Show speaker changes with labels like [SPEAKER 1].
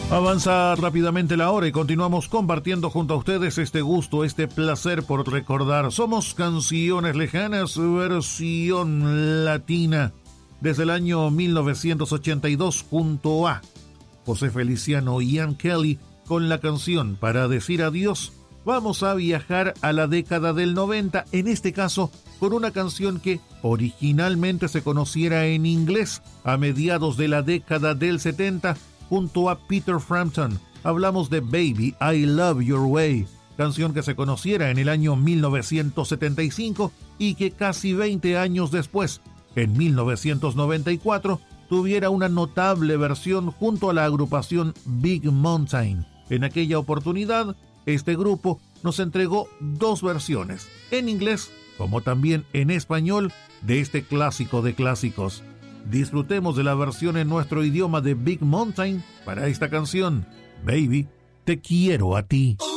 [SPEAKER 1] Avanza rápidamente la hora y continuamos compartiendo junto a ustedes este gusto, este placer por recordar. Somos Canciones Lejanas, versión latina, desde el año 1982, junto a José Feliciano y Ian Kelly, con la canción Para Decir Adiós. Vamos a viajar a la década del 90, en este caso con una canción que originalmente se conociera en inglés a mediados de la década del 70, junto a Peter Frampton. Hablamos de Baby, I Love Your Way, canción que se conociera en el año 1975 y que casi 20 años después, en 1994, tuviera una notable versión junto a la agrupación Big Mountain. En aquella oportunidad, este grupo nos entregó dos versiones, en inglés como también en español, de este clásico de clásicos. Disfrutemos de la versión en nuestro idioma de Big Mountain para esta canción, Baby, te quiero a ti.